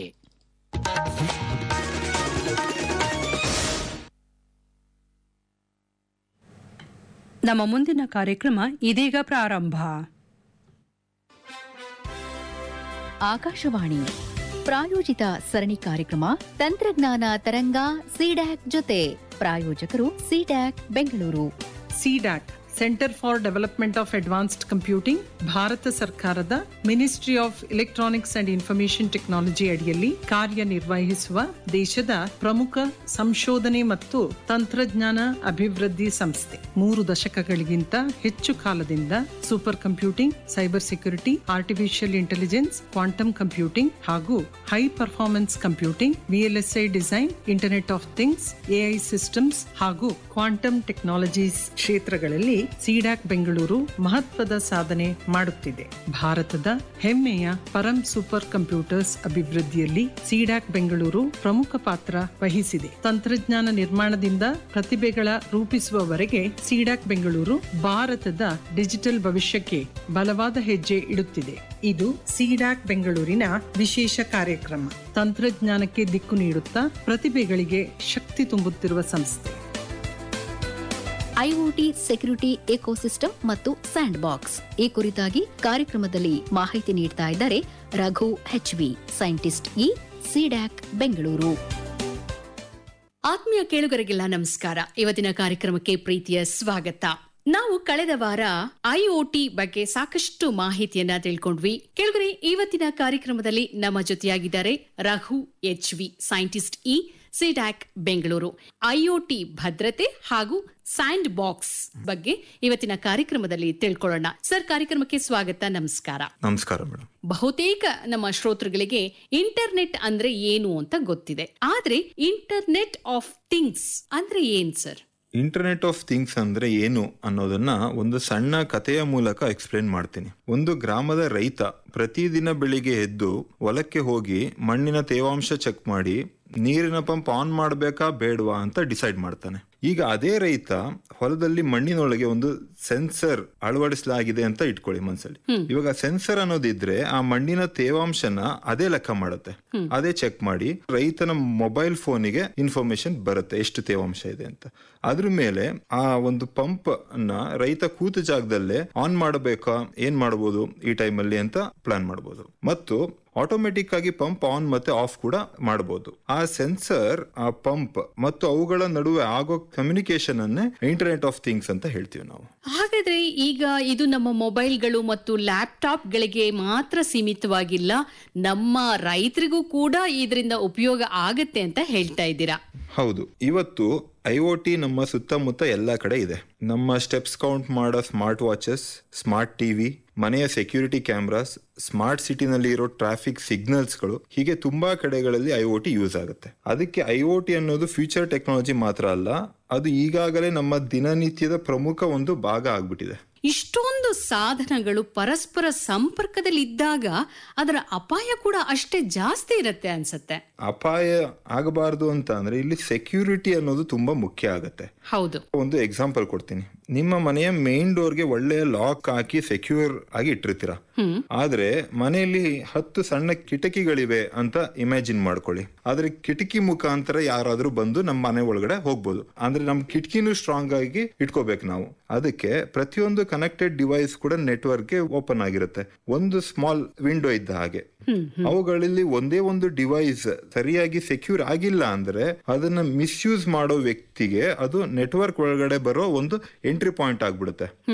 ನಮ್ಮ ಮುಂದಿನ ಕಾರ್ಯಕ್ರಮ ಇದೀಗ ಪ್ರಾರಂಭ. ಆಕಾಶವಾಣಿ ಪ್ರಾಯೋಜಿತ ಸರಣಿ ಕಾರ್ಯಕ್ರಮ ತಂತ್ರಜ್ಞಾನ ತರಂಗ ಸಿಡ್ಯಾಕ್ ಜೊತೆ. ಪ್ರಾಯೋಜಕರು CDAC Bengaluru. CDAC centre for development of advanced computing Bharat ಸರ್ಕಾರದ ministry of electronics and information technology ಅಡಿಯಲ್ಲಿ ಕಾರ್ಯನಿರ್ವಹಿಸುವ ದೇಶದ ಪ್ರಮುಖ ಸಂಶೋಧನೆ ಮತ್ತು ತಂತ್ರಜ್ಞಾನ ಅಭಿವೃದ್ಧಿ ಸಂಸ್ಥೆ. 3 ದಶಕಗಳಿಗಿಂತ ಹೆಚ್ಚು ಕಾಲದಿಂದ super computing, cyber security, artificial intelligence, quantum computing ಹಾಗೂ high performance computing, VLSI design, internet of things, AI systems ಹಾಗೂ ಕ್ವಾಂಟಮ್ ಟೆಕ್ನಾಲಜೀಸ್ ಕ್ಷೇತ್ರಗಳಲ್ಲಿ ಸಿಡ್ಯಾಕ್ ಬೆಂಗಳೂರು ಮಹತ್ವದ ಸಾಧನೆ ಮಾಡುತ್ತಿದೆ. ಭಾರತದ ಹೆಮ್ಮೆಯ ಪರಂ ಸೂಪರ್ ಕಂಪ್ಯೂಟರ್ಸ್ ಅಭಿವೃದ್ಧಿಯಲ್ಲಿ ಸಿಡ್ಯಾಕ್ ಬೆಂಗಳೂರು ಪ್ರಮುಖ ಪಾತ್ರ ವಹಿಸಿದೆ. ತಂತ್ರಜ್ಞಾನ ನಿರ್ಮಾಣದಿಂದ ಪ್ರತಿಭೆಗಳ ರೂಪಿಸುವವರೆಗೆ ಸಿಡ್ಯಾಕ್ ಬೆಂಗಳೂರು ಭಾರತದ ಡಿಜಿಟಲ್ ಭವಿಷ್ಯಕ್ಕೆ ಬಲವಾದ ಹೆಜ್ಜೆ ಇಡುತ್ತಿದೆ. ಇದು ಸಿಡ್ಯಾಕ್ ಬೆಂಗಳೂರಿನ ವಿಶೇಷ ಕಾರ್ಯಕ್ರಮ. ತಂತ್ರಜ್ಞಾನಕ್ಕೆ ದಿಕ್ಕು ನೀಡುತ್ತಾ ಪ್ರತಿಭೆಗಳಿಗೆ ಶಕ್ತಿ ತುಂಬುತ್ತಿರುವ ಸಂಸ್ಥೆ. ಐಒಟಿ ಸೆಕ್ಯುರಿಟಿ ಎಕೋಸಿಸ್ಟಮ್ ಮತ್ತು ಸ್ಯಾಂಡ್ ಬಾಕ್ಸ್ ಈ ಕುರಿತಾಗಿ ಕಾರ್ಯಕ್ರಮದಲ್ಲಿ ಮಾಹಿತಿ ನೀಡ್ತಾ ಇದ್ದಾರೆ Raghu HV, scientist E, CDAC Bengaluru. ಆತ್ಮೀಯ ಕೇಳುಗರಿಗೆಲ್ಲ ನಮಸ್ಕಾರ. ಇವತ್ತಿನ ಕಾರ್ಯಕ್ರಮಕ್ಕೆ ಪ್ರೀತಿಯ ಸ್ವಾಗತ. ನಾವು ಕಳೆದ ವಾರ ಐಒಟಿ ಬಗ್ಗೆ ಸಾಕಷ್ಟು ಮಾಹಿತಿಯನ್ನ ತಿಳ್ಕೊಂಡ್ವಿ. ಕೇಳುಗರೆ, ಇವತ್ತಿನ ಕಾರ್ಯಕ್ರಮದಲ್ಲಿ ನಮ್ಮ ಜೊತೆಯಾಗಿದ್ದಾರೆ Raghu HV, scientist E, CDAC Bengaluru. IoT ಭದ್ರತೆ ಹಾಗೂ ಸ್ಯಾಂಡ್ ಬಾಕ್ಸ್ ಬಗ್ಗೆ ಇವತ್ತಿನ ಕಾರ್ಯಕ್ರಮದಲ್ಲಿ ತಿಳ್ಕೊಳ್ಳೋಣ. ಸರ್, ಕಾರ್ಯಕ್ರಮಕ್ಕೆ ಸ್ವಾಗತ. ನಮಸ್ಕಾರ. ನಮಸ್ಕಾರ ಮೇಡಮ್. ಬಹುತೇಕ ನಮ್ಮ ಶ್ರೋತೃಗಳಿಗೆ ಇಂಟರ್ನೆಟ್ ಅಂದ್ರೆ ಏನು ಅಂತ ಗೊತ್ತಿದೆ, ಆದ್ರೆ ಇಂಟರ್ನೆಟ್ ಆಫ್ ಥಿಂಗ್ಸ್ ಅಂದ್ರೆ ಏನ್ ಸರ್? ಇಂಟರ್ನೆಟ್ ಆಫ್ ಥಿಂಗ್ಸ್ ಅಂದ್ರೆ ಏನು ಅನ್ನೋದನ್ನ ಒಂದು ಸಣ್ಣ ಕಥೆಯ ಮೂಲಕ ಎಕ್ಸ್ಪ್ಲೇನ್ ಮಾಡ್ತೀನಿ. ಒಂದು ಗ್ರಾಮದ ರೈತ ಪ್ರತಿದಿನ ಬೆಳಿಗ್ಗೆ ಎದ್ದು ಹೊಲಕ್ಕೆ ಹೋಗಿ ಮಣ್ಣಿನ ತೇವಾಂಶ ಚೆಕ್ ಮಾಡಿ ನೀರಿನ ಪಂಪ್ ಆನ್ ಮಾಡಬೇಕಾ ಬೇಡವಾ ಅಂತ ಡಿಸೈಡ್ ಮಾಡ್ತಾನೆ. ಈಗ ಅದೇ ರೈತ ಹೊಲದಲ್ಲಿ ಮಣ್ಣಿನೊಳಗೆ ಒಂದು ಸೆನ್ಸರ್ ಅಳವಡಿಸಲಾಗಿದೆ ಅಂತ ಇಟ್ಕೊಳ್ಳಿ ಮನ್ಸಲ್ಲಿ. ಇವಾಗ ಸೆನ್ಸರ್ ಅನ್ನೋದಿದ್ರೆ ಆ ಮಣ್ಣಿನ ತೇವಾಂಶನ ಅದೇ ಲೆಕ್ಕ ಮಾಡುತ್ತೆ, ಅದೇ ಚೆಕ್ ಮಾಡಿ ರೈತನ ಮೊಬೈಲ್ ಫೋನಿಗೆ ಇನ್ಫಾರ್ಮೇಶನ್ ಬರುತ್ತೆ ಎಷ್ಟು ತೇವಾಂಶ ಇದೆ ಅಂತ. ಅದ್ರ ಮೇಲೆ ಆ ಒಂದು ಪಂಪ್ ಅನ್ನ ರೈತ ಕೂತ ಜಾಗದಲ್ಲೇ ಆನ್ ಮಾಡಬೇಕಾ, ಏನ್ ಮಾಡಬಹುದು ಈ ಟೈಮಲ್ಲಿ ಅಂತ ಪ್ಲಾನ್ ಮಾಡಬಹುದು. ಮತ್ತು ಆಟೋಮೆಟಿಕ್ ಆಗಿ ಪಂಪ್ ಆನ್ ಮತ್ತೆ ಆಫ್ ಕೂಡ ಮಾಡಬಹುದು. ಆ ಸೆನ್ಸರ್, ಆ ಪಂಪ್ ಮತ್ತು ಅವುಗಳ ನಡುವೆ ಆಗೋ ಕಮ್ಯುನಿಕೇಶನ್ ಅನ್ನೇ ಇಂಟರ್ನೆಟ್ ಆಫ್ ಥಿಂಗ್ಸ್ ಅಂತ ಹೇಳ್ತೀವಿ ನಾವು. ಹಾಗಾದ್ರೆ ಈಗ ಇದು ನಮ್ಮ ಮೊಬೈಲ್ಗಳು ಮತ್ತು ಲ್ಯಾಪ್ಟಾಪ್ ಗಳಿಗೆ ಮಾತ್ರ ಸೀಮಿತವಾಗಿಲ್ಲ, ನಮ್ಮ ರೈತರಿಗೂ ಕೂಡ ಇದರಿಂದ ಉಪಯೋಗ ಆಗತ್ತೆ ಅಂತ ಹೇಳ್ತಾ ಇದ್ದೀರಾ? ಹೌದು. ಇವತ್ತು ಐಒಟಿ ನಮ್ಮ ಸುತ್ತಮುತ್ತ ಎಲ್ಲ ಕಡೆ ಇದೆ. ನಮ್ಮ ಸ್ಟೆಪ್ಸ್ ಕೌಂಟ್ ಮಾಡೋ ಸ್ಮಾರ್ಟ್ ವಾಚಸ್, ಸ್ಮಾರ್ಟ್ ಟಿವಿ, ಮನೆಯ ಸೆಕ್ಯೂರಿಟಿ ಕ್ಯಾಮ್ರಾಸ್, ಸ್ಮಾರ್ಟ್ ಸಿಟಿನಲ್ಲಿ ಇರೋ ಟ್ರಾಫಿಕ್ ಸಿಗ್ನಲ್ಸ್ಗಳು, ಹೀಗೆ ತುಂಬಾ ಕಡೆಗಳಲ್ಲಿ ಐಒಟಿ ಯೂಸ್ ಆಗುತ್ತೆ. ಅದಕ್ಕೆ ಐಒಟಿ ಅನ್ನೋದು ಫ್ಯೂಚರ್ ಟೆಕ್ನಾಲಜಿ ಮಾತ್ರ ಅಲ್ಲ, ಅದು ಈಗಾಗಲೇ ನಮ್ಮ ದಿನನಿತ್ಯದ ಪ್ರಮುಖ ಒಂದು ಭಾಗ ಆಗ್ಬಿಟ್ಟಿದೆ. ಇಷ್ಟೊಂದು ಸಾಧನಗಳು ಪರಸ್ಪರ ಸಂಪರ್ಕದಲ್ಲಿ ಇದ್ದಾಗ ಅದರ ಅಪಾಯ ಕೂಡ ಅಷ್ಟೇ ಜಾಸ್ತಿ ಇರುತ್ತೆ ಅನ್ಸುತ್ತೆ. ಅಪಾಯ ಆಗಬಾರದು ಅಂತ ಅಂದ್ರೆ ಇಲ್ಲಿ ಸೆಕ್ಯೂರಿಟಿ ಅನ್ನೋದು ತುಂಬಾ ಮುಖ್ಯ ಆಗತ್ತೆ. ಹೌದು. ಒಂದು ಎಕ್ಸಾಂಪಲ್ ಕೊಡ್ತೀನಿ. ನಿಮ್ಮ ಮನೆಯ ಮೇನ್ ಡೋರ್ಗೆ ಒಳ್ಳೆಯ ಲಾಕ್ ಹಾಕಿ ಸೆಕ್ಯೂರ್ ಆಗಿ ಇಟ್ಟಿರ್ತೀರಾ, ಆದ್ರೆ ಮನೆಯಲ್ಲಿ 10 ಸಣ್ಣ ಕಿಟಕಿಗಳಿವೆ ಅಂತ ಇಮ್ಯಾಜಿನ್ ಮಾಡ್ಕೊಳ್ಳಿ. ಆದ್ರೆ ಕಿಟಕಿ ಮುಖಾಂತರ ಯಾರಾದ್ರೂ ಬಂದು ನಮ್ಮ ಮನೆ ಒಳಗಡೆ ಹೋಗ್ಬೋದು. ಅಂದ್ರೆ ನಮ್ ಕಿಟಕಿನೂ ಸ್ಟ್ರಾಂಗ್ ಆಗಿ ಇಟ್ಕೋಬೇಕು ನಾವು. ಅದಕ್ಕೆ ಪ್ರತಿಯೊಂದು ಕನೆಕ್ಟೆಡ್ ಡಿವೈಸ್ ಕೂಡ ನೆಟ್ವರ್ಕ್ ಗೆ ಓಪನ್ ಆಗಿರುತ್ತೆ. ಒಂದು ಸ್ಮಾಲ್ ವಿಂಡೋ ಇದ್ದ ಹಾಗೆ ಅವುಗಳಲ್ಲಿ ಒಂದೇ ಒಂದು ಡಿವೈಸ್ ಸರಿಯಾಗಿ ಸೆಕ್ಯೂರ್ ಆಗಿಲ್ಲ ಅಂದ್ರೆ ಅದನ್ನ ಮಿಸ್ಯೂಸ್ ಮಾಡೋ ವ್ಯಕ್ತಿಗೆ ಅದು ನೆಟ್ವರ್ಕ್ ಒಳಗಡೆ ಬರೋ ಒಂದು ಎಂಟ್ರಿ ಪಾಯಿಂಟ್ ಆಗ್ಬಿಡುತ್ತೆ.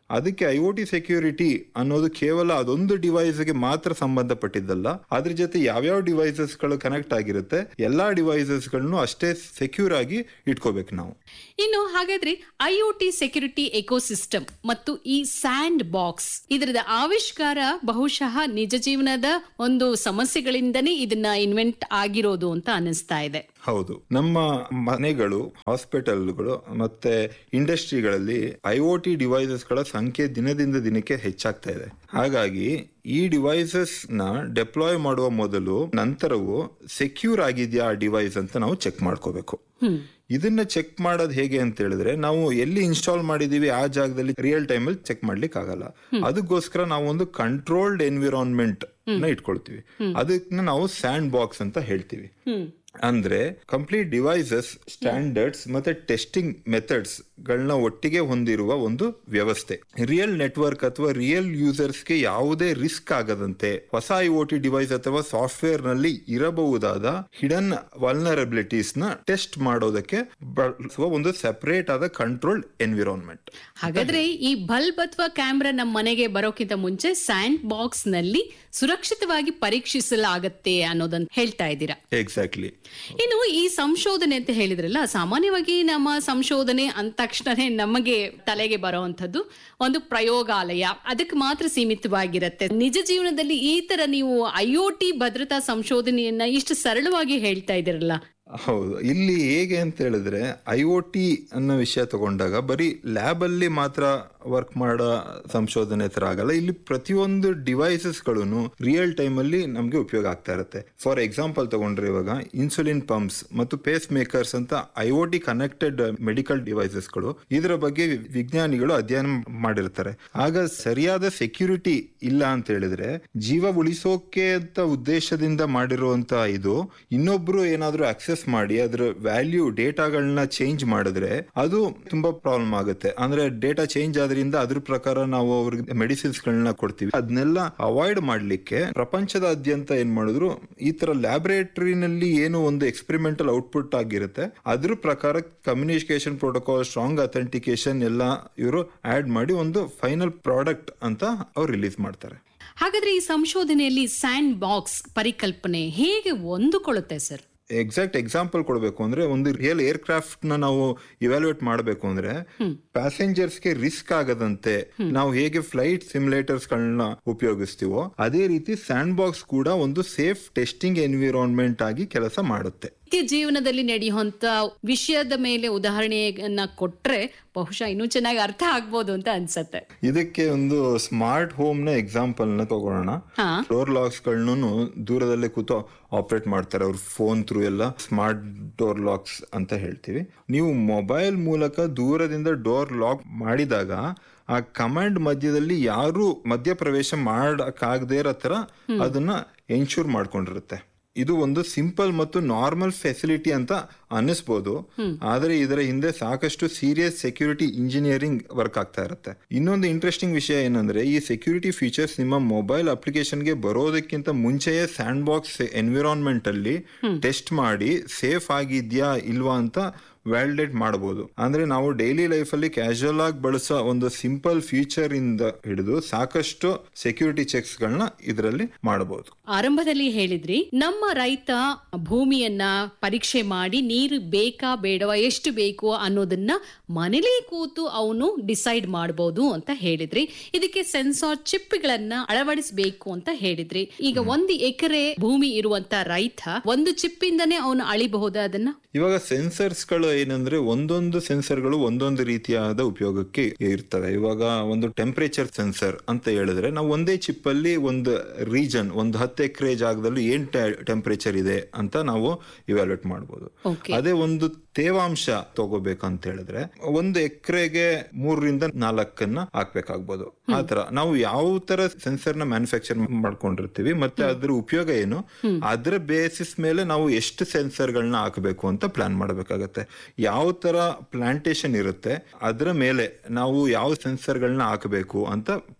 ಅದಕ್ಕೆ IoT ಸೆಕ್ಯೂರಿಟಿ ಅನ್ನೋದು ಕೇವಲ ಅದೊಂದು ಡಿವೈಸ್ಗೆ ಮಾತ್ರ ಸಂಬಂಧಪಟ್ಟಿದ್ದಲ್ಲ, ಅದ್ರ ಜೊತೆ ಯಾವ್ಯಾವ ಡಿವೈಸಸ್ ಗಳು ಕನೆಕ್ಟ್ ಆಗಿರುತ್ತೆ ಎಲ್ಲಾ ಡಿವೈಸಸ್ ಗಳನ್ನು ಅಷ್ಟೇ ಸೆಕ್ಯೂರ್ ಆಗಿ ಇಟ್ಕೋಬೇಕು ನಾವು. ಇನ್ನು ಹಾಗಾದ್ರೆ IoT ಸೆಕ್ಯೂರಿಟಿ ಎಕೋಸಿಸ್ಟಮ್ ಮತ್ತು ಈ ಸ್ಯಾಂಡ್ ಬಾಕ್ಸ್ ಇದರದ ಆವಿಷ್ಕಾರ ಬಹುಶಃ ನಿಜ ಜೀವನದ ಒಂದು ಸಮಸ್ಯೆಗಳಿಂದನೇ ಇದನ್ನ ಇನ್ವೆಂಟ್ ಆಗಿರೋದು ಅಂತ ಅನಿಸ್ತಾ ಇದೆ. ಹೌದು, ನಮ್ಮ ಮನೆಗಳು, ಹಾಸ್ಪಿಟಲ್ಗಳು ಮತ್ತೆ ಇಂಡಸ್ಟ್ರಿಗಳಲ್ಲಿ IoT ಡಿವೈಸಸ್ ಗಳ ಸಂಖ್ಯೆ ದಿನದಿಂದ ದಿನಕ್ಕೆ ಹೆಚ್ಚಾಗ್ತಾ ಇದೆ. ಹಾಗಾಗಿ ಈ ಡಿವೈಸಸ್ ನ ಡೆಪ್ಲಾಯ್ ಮಾಡುವ ಮೊದಲು ನಂತರವೂ ಸೆಕ್ಯೂರ್ ಆಗಿದೆಯಾ ಆ ಡಿವೈಸ್ ಅಂತ ನಾವು ಚೆಕ್ ಮಾಡ್ಕೋಬೇಕು. ಇದನ್ನ ಚೆಕ್ ಮಾಡೋದು ಹೇಗೆ ಅಂತ ಹೇಳಿದ್ರೆ, ನಾವು ಎಲ್ಲಿ ಇನ್ಸ್ಟಾಲ್ ಮಾಡಿದೀವಿ ಆ ಜಾಗದಲ್ಲಿ ರಿಯಲ್ ಟೈಮ್ ಅಲ್ಲಿ ಚೆಕ್ ಮಾಡ್ಲಿಕ್ಕೆ ಆಗಲ್ಲ. ಅದಕ್ಕೋಸ್ಕರ ನಾವು ಒಂದು ಕಂಟ್ರೋಲ್ಡ್ ಎನ್ವಿರಾನ್ಮೆಂಟ್ ನ ಇಟ್ಕೊಳ್ತೀವಿ. ಅದನ್ನ ನಾವು ಸ್ಯಾಂಡ್ ಬಾಕ್ಸ್ ಅಂತ ಹೇಳ್ತೀವಿ. ಅಂದ್ರೆ ಕಂಪ್ಲೀಟ್ ಡಿವೈಸಸ್, ಸ್ಟ್ಯಾಂಡರ್ಡ್ಸ್ ಮತ್ತೆ ಟೆಸ್ಟಿಂಗ್ ಮೆಥಡ್ಸ್ ಗಳನ್ನ ಒಟ್ಟಿಗೆ ಹೊಂದಿರುವ ಒಂದು ವ್ಯವಸ್ಥೆ. ರಿಯಲ್ ನೆಟ್ವರ್ಕ್ ಅಥವಾ ರಿಯಲ್ ಯೂಸರ್ಸ್ಗೆ ಯಾವುದೇ ರಿಸ್ಕ್ ಆಗದಂತೆ ಹೊಸ IoT ಡಿವೈಸ್ ಅಥವಾ ಸಾಫ್ಟ್ವೇರ್ ನಲ್ಲಿ ಇರಬಹುದಾದ ಹಿಡನ್ ವಲ್ನರಬಿಲಿಟೀಸ್ ನ ಟೆಸ್ಟ್ ಮಾಡೋದಕ್ಕೆ ಬಳಸುವ ಒಂದು ಸೆಪರೇಟ್ ಆದ ಕಂಟ್ರೋಲ್ಡ್ ಎನ್ವಿರಾನ್ಮೆಂಟ್. ಹಾಗಾದ್ರೆ ಈ ಬಲ್ಬ್ ಅಥವಾ ಕ್ಯಾಮ್ರಾ ನಮ್ಮ ಮನೆಗೆ ಬರೋಕ್ಕಿಂತ ಮುಂಚೆ ಸ್ಯಾಂಡ್ ಬಾಕ್ಸ್ ನಲ್ಲಿ ಸುರಕ್ಷಿತವಾಗಿ ಪರೀಕ್ಷಿಸಲಾಗತ್ತೆ ಅನ್ನೋದನ್ನ ಹೇಳ್ತಾ ಇದ್ದೀರಾ? ಎಕ್ಸಾಕ್ಟ್ಲಿ. ಇನ್ನು ಈ ಸಂಶೋಧನೆ ಅಂತ ಹೇಳಿದ್ರಲ್ಲ, ಸಾಮಾನ್ಯವಾಗಿ ನಮ್ಮ ಸಂಶೋಧನೆ ಅಂದ ತಕ್ಷಣನೇ ನಮಗೆ ತಲೆಗೆ ಬರುವಂತದ್ದು ಒಂದು ಪ್ರಯೋಗಾಲಯ, ಅದಕ್ಕೆ ಮಾತ್ರ ಸೀಮಿತವಾಗಿರುತ್ತೆ. ನಿಜ ಜೀವನದಲ್ಲಿ ಈ ತರ ನೀವು IoT ಭದ್ರತಾ ಸಂಶೋಧನೆಯನ್ನ ಇಷ್ಟು ಸರಳವಾಗಿ ಹೇಳ್ತಾ ಇದ್ದೀರಲ್ಲ? ಹೌದು, ಇಲ್ಲಿ ಹೇಗೆ ಅಂತ ಹೇಳಿದ್ರೆ IoT ಅನ್ನೋ ವಿಷಯ ತಗೊಂಡಾಗ ಬರೀ ಲ್ಯಾಬ್ ಅಲ್ಲಿ ಮಾತ್ರ ವರ್ಕ್ ಮಾಡೋ ಸಂಶೋಧನೆ ತರ ಆಗಲ್ಲ. ಇಲ್ಲಿ ಪ್ರತಿಯೊಂದು ಡಿವೈಸಸ್ ಗಳನ್ನು ರಿಯಲ್ ಟೈಮ್ ಅಲ್ಲಿ ನಮ್ಗೆ ಉಪಯೋಗ ಆಗ್ತಾ ಇರುತ್ತೆ. ಫಾರ್ ಎಕ್ಸಾಂಪಲ್ ತಗೊಂಡ್ರೆ ಇವಾಗ ಇನ್ಸುಲಿನ್ ಪಂಪ್ಸ್ ಮತ್ತು ಪೇಸ್ ಮೇಕರ್ಸ್ ಅಂತ IoT ಕನೆಕ್ಟೆಡ್ ಮೆಡಿಕಲ್ ಡಿವೈಸಸ್ ಗಳು, ಇದರ ಬಗ್ಗೆ ವಿಜ್ಞಾನಿಗಳು ಅಧ್ಯಯನ ಮಾಡಿರ್ತಾರೆ. ಆಗ ಸರಿಯಾದ ಸೆಕ್ಯೂರಿಟಿ ಇಲ್ಲ ಅಂತ ಹೇಳಿದ್ರೆ, ಜೀವ ಉಳಿಸೋಕೆ ಅಂತ ಉದ್ದೇಶದಿಂದ ಮಾಡಿರುವಂತ ಇದು ಇನ್ನೊಬ್ರು ಏನಾದ್ರೂ ಆಕ್ಸೆಸ್ ಮಾಡಿ ಅದರ ವ್ಯಾಲ್ಯೂ ಡೇಟಾಗಳನ್ನ ಚೇಂಜ್ ಮಾಡಿದ್ರೆ ಅದು ತುಂಬಾ ಪ್ರಾಬ್ಲಮ್ ಆಗುತ್ತೆ. ಅಂದ್ರೆ ಡೇಟಾ ಚೇಂಜ್ ಆದ್ರಿಂದ ಅದ್ರ ಪ್ರಕಾರ ನಾವು ಅವ್ರಿಗೆ ಮೆಡಿಸಿನ್ಸ್ ಗಳನ್ನ ಕೊಡ್ತೀವಿ. ಅದನ್ನೆಲ್ಲ ಅವಾಯ್ಡ್ ಮಾಡ್ಲಿಕ್ಕೆ ಪ್ರಪಂಚದಾದ್ಯಂತ ಏನ್ ಮಾಡಿದ್ರು, ಈ ತರ ಲ್ಯಾಬೊರೇಟರಿನಲ್ಲಿ ಏನು ಒಂದು ಎಕ್ಸ್ಪೆರಿಮೆಂಟಲ್ ಔಟ್ಪುಟ್ ಆಗಿರುತ್ತೆ ಅದ್ರ ಪ್ರಕಾರ ಕಮ್ಯುನಿಕೇಶನ್ ಪ್ರೋಟೋಕಾಲ್, ಸ್ಟ್ರಾಂಗ್ ಅಥೆಂಟಿಕೇಶನ್ ಎಲ್ಲ ಇವರು ಆಡ್ ಮಾಡಿ ಒಂದು ಫೈನಲ್ ಪ್ರಾಡಕ್ಟ್ ಅಂತ ಅವ್ರು ರಿಲೀಸ್ ಮಾಡ್ತಾರೆ. ಹಾಗಾದ್ರೆ ಈ ಸಂಶೋಧನೆಯಲ್ಲಿ ಸ್ಯಾಂಡ್ ಬಾಕ್ಸ್ ಪರಿಕಲ್ಪನೆ ಹೇಗೆ ಹೊಂದಿಕೊಳ್ಳುತ್ತೆ ಸರ್? ಎಕ್ಸಾಕ್ಟ್ ಎಕ್ಸಾಂಪಲ್ ಕೊಡಬೇಕು ಅಂದ್ರೆ, ಒಂದು ರಿಯಲ್ ಏರ್ ಕ್ರಾಫ್ಟ್ ನ ನಾವು ಇವ್ಯಾಲ್ಯೂಯೇಟ್ ಮಾಡಬೇಕು ಅಂದ್ರೆ, ಪ್ಯಾಸೆಂಜರ್ಸ್ಗೆ ರಿಸ್ಕ್ ಆಗದಂತೆ ನಾವು ಹೇಗೆ ಫ್ಲೈಟ್ ಸಿಮ್ಯುಲೇಟರ್ಸ್ ಗಳನ್ನ ಉಪಯೋಗಿಸ್ತೀವೋ ಅದೇ ರೀತಿ ಸ್ಯಾಂಡ್ ಬಾಕ್ಸ್ ಕೂಡ ಒಂದು ಸೇಫ್ ಟೆಸ್ಟಿಂಗ್ ಎನ್ವಿರಾನ್ಮೆಂಟ್ ಆಗಿ ಕೆಲಸ ಮಾಡುತ್ತೆ. ನಿತ್ಯ ಜೀವನದಲ್ಲಿ ನಡೆಯುವಂತ ವಿಷಯದ ಮೇಲೆ ಉದಾಹರಣೆಯನ್ನ ಕೊಟ್ರೆ ಬಹುಶಃ ಇನ್ನೂ ಚೆನ್ನಾಗಿ ಅರ್ಥ ಆಗ್ಬೋದು ಅಂತ ಅನ್ಸತ್ತೆ. ಇದಕ್ಕೆ ಒಂದು ಸ್ಮಾರ್ಟ್ ಹೋಮ್ ನ ಎಕ್ಸಾಂಪಲ್ ನ ತಗೊಳ್ಳೋಣ. ಡೋರ್ ಲಾಕ್ಸ್ ಗಳನ್ನು ದೂರದಲ್ಲೇ ಕೂತು ಆಪರೇಟ್ ಮಾಡ್ತಾರೆ ಅವ್ರ ಫೋನ್ ಥ್ರೂ ಎಲ್ಲ. ಸ್ಮಾರ್ಟ್ ಡೋರ್ ಲಾಕ್ಸ್ ಅಂತ ಹೇಳ್ತೀವಿ. ನೀವು ಮೊಬೈಲ್ ಮೂಲಕ ದೂರದಿಂದ ಡೋರ್ ಲಾಕ್ ಮಾಡಿದಾಗ ಆ ಕಮಾಂಡ್ ಮಧ್ಯದಲ್ಲಿ ಯಾರು ಮಧ್ಯಪ್ರವೇಶ ಮಾಡಕ್ಕಾಗದೇ ಇರೋ ತರ ಅದನ್ನ ಎನ್ಶೂರ್ ಮಾಡ್ಕೊಂಡಿರುತ್ತೆ. ಇದು ಒಂದು ಸಿಂಪಲ್ ಮತ್ತು ನಾರ್ಮಲ್ ಫೆಸಿಲಿಟಿ ಅಂತ ಅನ್ನಿಸ್ಬೋದು, ಆದ್ರೆ ಇದರ ಹಿಂದೆ ಸಾಕಷ್ಟು ಸೀರಿಯಸ್ ಸೆಕ್ಯೂರಿಟಿ ಇಂಜಿನಿಯರಿಂಗ್ ವರ್ಕ್ ಆಗ್ತಾ ಇರುತ್ತೆ. ಇನ್ನೊಂದು ಇಂಟ್ರೆಸ್ಟಿಂಗ್ ವಿಷಯ ಏನಂದ್ರೆ, ಈ ಸೆಕ್ಯೂರಿಟಿ ಫೀಚರ್ಸ್ ನಿಮ್ಮ ಮೊಬೈಲ್ ಅಪ್ಲಿಕೇಶನ್ಗೆ ಬರೋದಕ್ಕಿಂತ ಮುಂಚೆಯೇ ಸ್ಯಾಂಡ್ ಬಾಕ್ಸ್ ಎನ್ವಿರಾನ್ಮೆಂಟ್ ಅಲ್ಲಿ ಟೆಸ್ಟ್ ಮಾಡಿ ಸೇಫ್ ಆಗಿದ್ಯಾ ಇಲ್ವಾ ಅಂತ ವ್ಯಾಲಿಡೇಟ್ ಮಾಡಬಹುದು. ಅಂದ್ರೆ ನಾವು ಡೈಲಿ ಲೈಫ್ ಅಲ್ಲಿ ಕ್ಯಾಶುಯಲ್ ಆಗಿ ಬಳಸೋ ಒಂದು ಸಿಂಪಲ್ ಫೀಚರ್ ಇಂದ ಹಿಡಿದು ಸಾಕಷ್ಟು ಸೆಕ್ಯೂರಿಟಿ ಚೆಕ್ಸ್ ಗಳನ್ನ ಇದರಲ್ಲಿ ಮಾಡಬಹುದು. ಆರಂಭದಲ್ಲಿ ಹೇಳಿದ್ರಿ, ನಮ್ಮ ರೈತ ಭೂಮಿಯನ್ನ ಪರೀಕ್ಷೆ ಮಾಡಿ ನೀರು ಬೇಕಾ ಬೇಡವಾ, ಎಷ್ಟು ಬೇಕು ಅನ್ನೋದನ್ನ ಮನೇಲಿ ಕೂತು ಅವನು ಡಿಸೈಡ್ ಮಾಡಬಹುದು ಅಂತ ಹೇಳಿದ್ರಿ. ಇದಕ್ಕೆ ಸೆನ್ಸಾರ್ ಚಿಪ್ ಗಳನ್ನ ಅಳವಡಿಸಬೇಕು ಅಂತ ಹೇಳಿದ್ರಿ. ಈಗ 1 ಎಕರೆ ಭೂಮಿ ಇರುವಂತ ರೈತ ಒಂದು ಚಿಪ್ ಇಂದನೇ ಅವನು ಅಳಿಬಹುದಾ ಅದನ್ನ? ಇವಾಗ ಸೆನ್ಸರ್ಸ್ ಗಳು ಏನಂದ್ರೆ, ಒಂದೊಂದು ಸೆನ್ಸರ್ ಗಳು ಒಂದೊಂದು ರೀತಿಯಾದ ಉಪಯೋಗಕ್ಕೆ ಇರ್ತವೆ. ಇವಾಗ ಒಂದು ಟೆಂಪರೇಚರ್ ಸೆನ್ಸರ್ ಅಂತ ಹೇಳಿದ್ರೆ, ನಾವು ಒಂದೇ ಚಿಪ್ ಅಲ್ಲಿ ಒಂದು ರೀಜನ್, ಒಂದು 10 ಎಕರೆ ಜಾಗದಲ್ಲಿ ಏನ್ ಟೆಂಪರೇಚರ್ ಇದೆ ಅಂತ ನಾವು ಇವ್ಯಾಲ್ಯೂಯೇಟ್ ಮಾಡಬಹುದು. ಅದೇ ಒಂದು ತೇವಾಂಶ ತಗೋಬೇಕಂತ ಹೇಳಿದ್ರೆ 1 ಎಕರೆಗೆ 3ರಿಂದ 4 ಹಾಕ್ಬೇಕಾಗ್ಬೋದು. ಆತರ ನಾವು ಯಾವ ತರ ಸೆನ್ಸರ್ ನ ಮ್ಯಾನುಫ್ಯಾಕ್ಚರ್ ಮಾಡ್ಕೊಂಡಿರ್ತೀವಿ ಮತ್ತೆ ಅದ್ರ ಉಪಯೋಗ ಏನು, ಅದ್ರ ಬೇಸಿಸ್ ಮೇಲೆ ನಾವು ಎಷ್ಟು ಸೆನ್ಸರ್ ಗಳನ್ನ ಹಾಕಬೇಕು ಅಂತ ಪ್ಲಾನ್ ಮಾಡಬೇಕಾಗತ್ತೆ. ಯಾವ ತರ ಪ್ಲಾಂಟೇಶನ್ ಇರುತ್ತೆ ಅದ್ರ ಮೇಲೆ ನಾವು ಯಾವ ಸೆನ್ಸರ್ ಗಳನ್ನ ಹಾಕಬೇಕು ಅಂತ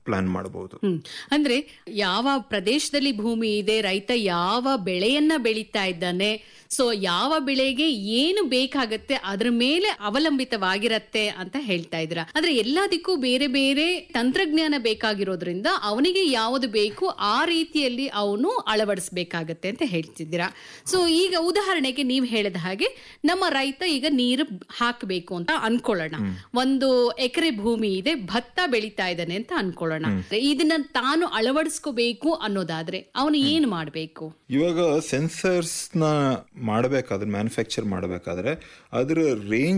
ಪ್ಲಾನ್ ಮಾಡಬಹುದು. ಅಂದ್ರೆ ಯಾವ ಪ್ರದೇಶದಲ್ಲಿ ಭೂಮಿ ಇದೆ, ರೈತ ಯಾವ ಬೆಳೆಯನ್ನ ಬೆಳೀತಾ ಇದ್ದಾನೆ, ಸೊ ಯಾವ ಬೆಳೆಗೆ ಏನು ಬೇಕಾಗತ್ತೆ ಅದ್ರ ಮೇಲೆ ಅವಲಂಬಿತವಾಗಿರತ್ತೆ ಅಂತ ಹೇಳ್ತಾ ಇದ್ರ. ಅಂದ್ರೆ ಎಲ್ಲದಕ್ಕೂ ಬೇರೆ ಬೇರೆ ತಂತ್ರಜ್ಞಾನ ಬೇಕಾಗಿರೋದ್ರಿಂದ ಅವನಿಗೆ ಯಾವುದು ಬೇಕು ಆ ರೀತಿಯಲ್ಲಿ ಅವನು ಅಳವಡಿಸಬೇಕಾಗತ್ತೆ ಅಂತ ಹೇಳ್ತಿದ್ದೀರಾ. ಸೊ ಈಗ ಉದಾಹರಣೆಗೆ ನೀವು ಹೇಳಿದ ಹಾಗೆ ನಮ್ಮ ರೈತ ಈಗ ನೀರು ಹಾಕಬೇಕು ಅಂತ ಅನ್ಕೊಳ್ಳೋಣ. 1 ಎಕರೆ ಭೂಮಿ ಇದೆ, ಭತ್ತ ಬೆಳೀತಾ ಇದ್ದಾನೆ ಅಂತ ಅನ್ಕೊಳ್ಳೋಣ. ಇದನ್ನ ತಾನು ಅಳವಡಿಸ್ಕೋಬೇಕು ಅನ್ನೋದಾದ್ರೆ ಅವನು ಏನು ಮಾಡಬೇಕು? ಇವಾಗ ಸೆನ್ಸರ್ಸ್ ನ ಮಾಡಬೇಕಾದ್ರೆ, ಮ್ಯಾನುಫ್ಯಾಕ್ಚರ್ ಮಾಡಬೇಕಾದ್ರೆ ಅದರ ರೇಂಜ್